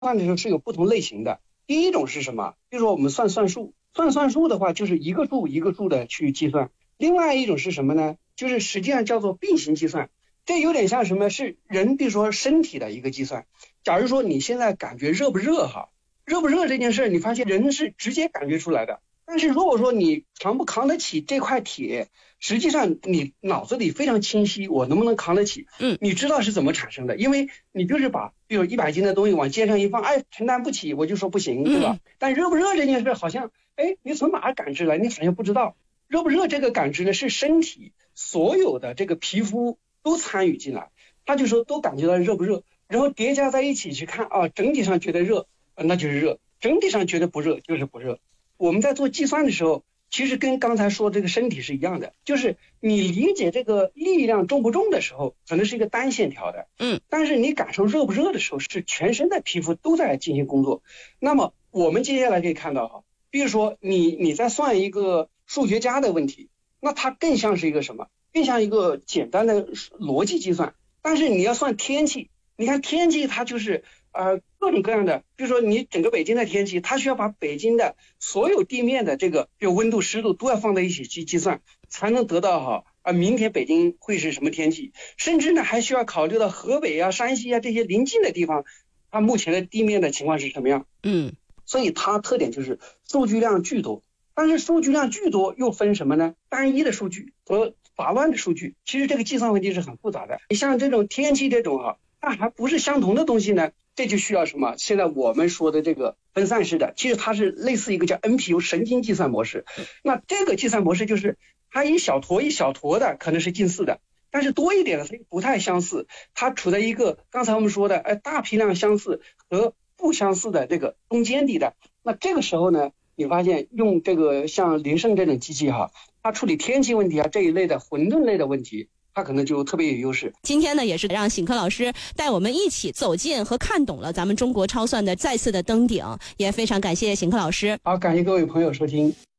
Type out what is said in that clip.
算的时候是有不同类型的。第一种是什么？就是说我们算数，算数的话就是一个数一个数的去计算。另外一种是什么呢？就是实际上叫做并行计算。这有点像什么？是人比如说身体的一个计算。假如说你现在感觉热不热哈，热不热这件事你发现人是直接感觉出来的。但是如果说你扛不扛得起这块铁，实际上你脑子里非常清晰，我能不能扛得起？你知道是怎么产生的，因为你就是把比如100斤的东西往肩上一放，哎，承担不起，我就说不行，对吧？但热不热这件事好像，哎，你从哪儿感知来？你好像不知道。热不热这个感知呢，是身体所有的这个皮肤都参与进来，他就说都感觉到热不热，然后叠加在一起去看啊，整体上觉得热，那就是热；整体上觉得不热，就是不热。我们在做计算的时候，其实跟刚才说这个身体是一样的，就是你理解这个力量重不重的时候，可能是一个单线条的，但是你感受热不热的时候，是全身的皮肤都在进行工作。那么我们接下来可以看到哈，比如说你在算一个数学家的问题，那它更像是一个什么？更像一个简单的逻辑计算。但是你要算天气，你看天气它就是各种各样的，比如说你整个北京的天气，它需要把北京的所有地面的这个比如温度湿度都要放在一起去计算，才能得到明天北京会是什么天气。甚至呢还需要考虑到河北啊山西啊这些临近的地方，它目前的地面的情况是什么样。所以它特点就是数据量巨多。但是数据量巨多又分什么呢？单一的数据和杂乱的数据。其实这个计算问题是很复杂的。你像这种天气这种它还不是相同的东西呢，这就需要什么？现在我们说的这个分散式的，其实它是类似一个叫 NPU 神经计算模式。那这个计算模式就是它一小坨一小坨的可能是近似的，但是多一点的它不太相似，它处在一个刚才我们说的大批量相似和不相似的这个中间地带。那这个时候呢，你发现用这个像林胜这种机器它处理天气问题这一类的混沌类的问题，它可能就特别有优势。 今天呢，也是让邢科老师带我们一起走进和看懂了咱们中国超算的再次的登顶，也非常感谢邢科老师。 好，感谢各位朋友收听。